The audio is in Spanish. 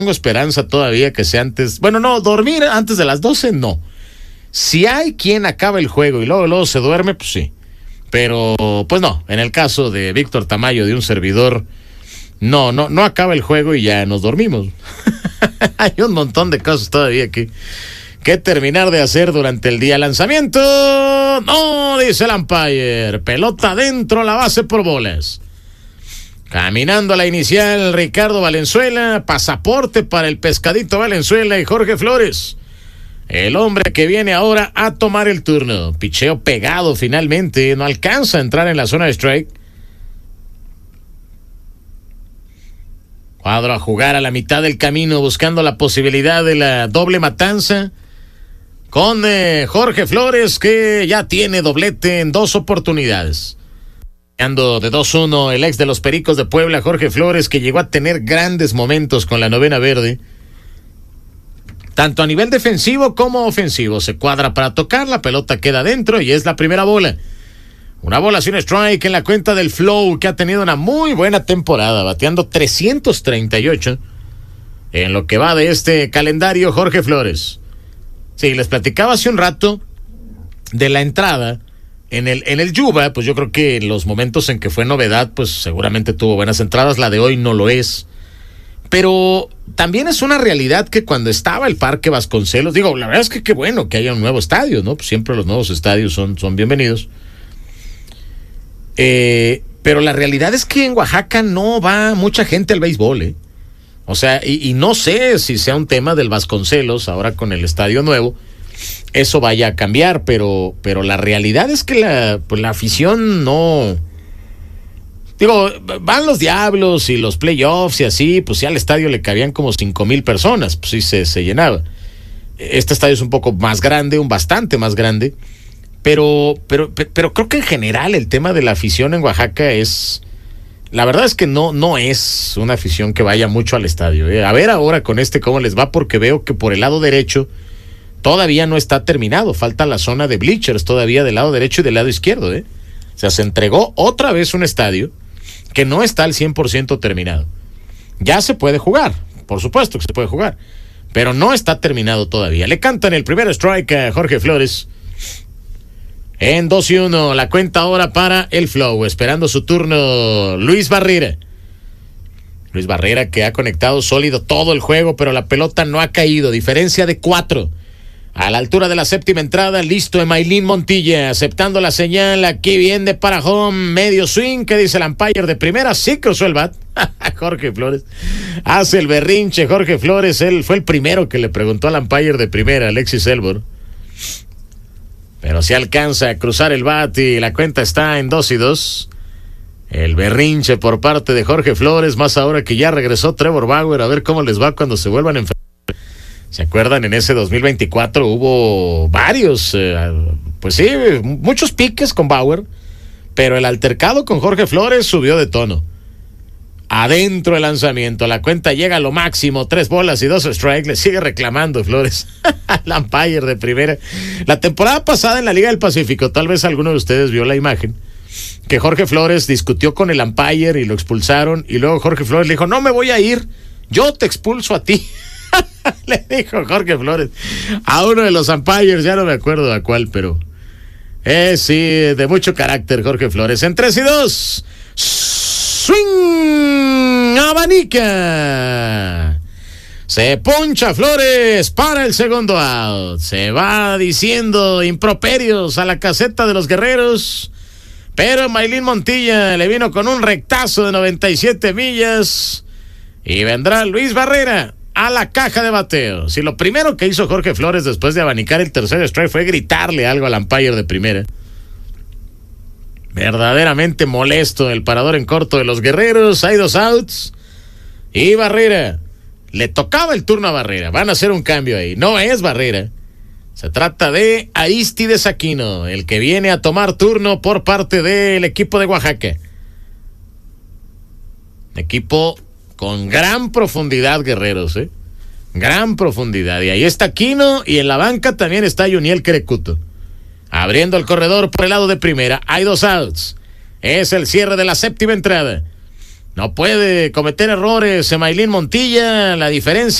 tengo esperanza todavía que sea antes. Bueno, no, dormir antes de las 12 no. Si hay quien acaba el juego y luego se duerme, pues sí. Pero, pues no, en el caso de Víctor Tamayo, de un servidor, no acaba el juego y ya nos dormimos. Hay un montón de cosas todavía que terminar de hacer durante el día. Lanzamiento, no, dice el umpire. Pelota dentro, la base por bolas. Caminando a la inicial, Ricardo Valenzuela, pasaporte para el Pescadito Valenzuela y Jorge Flores. El hombre que viene ahora a tomar el turno. Picheo pegado finalmente, no alcanza a entrar en la zona de strike. Cuadro a jugar a la mitad del camino, buscando la posibilidad de la doble matanza. Con Jorge Flores, que ya tiene doblete en 2 oportunidades. Ando de 2-1 el ex de los Pericos de Puebla, Jorge Flores, que llegó a tener grandes momentos con la novena verde. Tanto a nivel defensivo como ofensivo. Se cuadra para tocar, la pelota queda dentro y es la primera bola. Una bola sin strike en la cuenta del Flow, que ha tenido una muy buena temporada, bateando 338 en lo que va de este calendario, Jorge Flores. Sí, les platicaba hace un rato de la entrada en el Yuba. Pues yo creo que en los momentos en que fue novedad, pues seguramente tuvo buenas entradas. La de hoy no lo es. Pero también es una realidad que cuando estaba el Parque Vasconcelos, digo, la verdad es que qué bueno que haya un nuevo estadio, ¿no? Pues siempre los nuevos estadios son bienvenidos. Pero la realidad es que en Oaxaca no va mucha gente al béisbol, ¿eh? O sea, y no sé si sea un tema del Vasconcelos, ahora con el estadio nuevo, eso vaya a cambiar, pero la realidad es que la afición no... Digo, van los Diablos y los playoffs y así, pues sí, al estadio le cabían como 5,000 personas, pues sí se llenaba. Este estadio es un poco más grande, bastante más grande, pero creo que en general el tema de la afición en Oaxaca es... La verdad es que no es una afición que vaya mucho al estadio, ¿eh? A ver ahora con cómo les va, porque veo que por el lado derecho todavía no está terminado. Falta la zona de bleachers todavía del lado derecho y del lado izquierdo, ¿eh? O sea, se entregó otra vez un estadio que no está al 100% terminado. Ya se puede jugar, por supuesto que se puede jugar, pero no está terminado todavía. Le cantan el primer strike a Jorge Flores. En 2-1, la cuenta ahora para el Flow, esperando su turno Luis Barrera. Luis Barrera, que ha conectado sólido todo el juego, pero la pelota no ha caído, diferencia de 4. A la altura de la séptima entrada, listo Emailín Montilla, aceptando la señal, aquí viene para home, medio swing, que dice el umpire de primera, sí cruzó el bat. Jorge Flores hace el berrinche. Jorge Flores, él fue el primero que le preguntó al umpire de primera, Alexis Elbor. Pero si alcanza a cruzar el bat y la cuenta está en 2-2. El berrinche por parte de Jorge Flores, más ahora que ya regresó Trevor Bauer, a ver cómo les va cuando se vuelvan a enfrentar. ¿Se acuerdan? En ese 2024 hubo varios, pues sí, muchos piques con Bauer, pero el altercado con Jorge Flores subió de tono. Adentro el lanzamiento, la cuenta llega a lo máximo, 3 bolas y 2 strikes, le sigue reclamando Flores al umpire de primera. La temporada pasada en la Liga del Pacífico, tal vez alguno de ustedes vio la imagen, que Jorge Flores discutió con el umpire y lo expulsaron, y luego Jorge Flores le dijo, no me voy a ir, yo te expulso a ti. Le dijo Jorge Flores a uno de los umpires, ya no me acuerdo a cuál, pero sí, de mucho carácter Jorge Flores. En 3-2, swing, abanica, se poncha Flores para el segundo out, se va diciendo improperios a la caseta de los guerreros, pero Emailín Montilla le vino con un rectazo de 97 millas y vendrá Luis Barrera a la caja de bateo. Si lo primero que hizo Jorge Flores después de abanicar el tercer strike fue gritarle algo al umpire de primera. Verdaderamente molesto el parador en corto de los guerreros. Hay 2 outs y Barrera, le tocaba el turno a Barrera. Van a hacer un cambio ahí, no es Barrera, se trata de Aristides Aquino, el que viene a tomar turno por parte del equipo de Oaxaca. Equipo con gran profundidad, guerreros, gran profundidad. Y ahí está Aquino, y en la banca también está Yuniel Querecuto. Abriendo el corredor por el lado de primera. Hay 2 outs. Es el cierre de la séptima entrada. No puede cometer errores, Emailín Montilla, la diferencia.